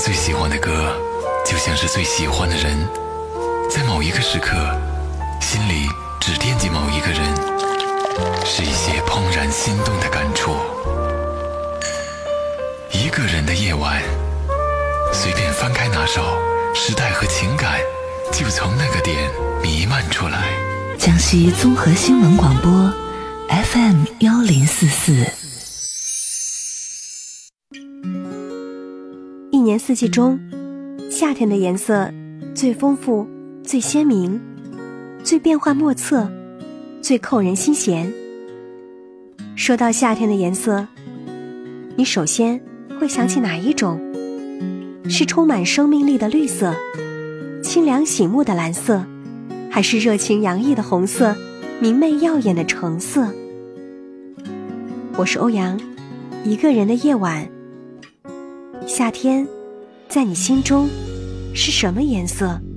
最喜欢的歌就像是最喜欢的人，在某一个时刻心里只惦记某一个人，是一些怦然心动的感触。一个人的夜晚，随便翻开哪首，时代和情感就从那个点弥漫出来。 江西综合新闻广播 FM1044。 一年四季中，夏天的颜色最丰富、最鲜明、最变幻莫测、最扣人心弦。说到夏天的颜色，你首先会想起哪一种？是充满生命力的绿色，清凉醒目的蓝色，还是热情洋溢的红色，明媚耀眼的橙色？我是欧阳，一个人的夜晚。夏天在你心中是什么颜色？